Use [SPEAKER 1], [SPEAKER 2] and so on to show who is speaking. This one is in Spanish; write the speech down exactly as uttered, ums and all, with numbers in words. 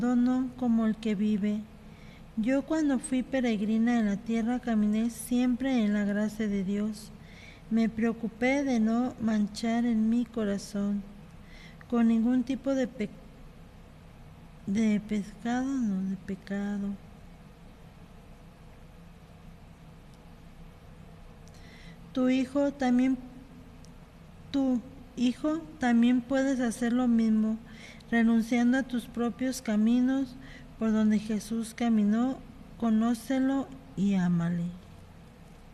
[SPEAKER 1] abandono como el que vive. Yo cuando fui peregrina en la tierra caminé siempre en la gracia de Dios. Me preocupé de no manchar en mi corazón con ningún tipo de, pe de pecado, no, de pecado. Tu hijo también, tu hijo también puedes hacer lo mismo, renunciando a tus propios caminos por donde Jesús caminó. Conócelo y ámale.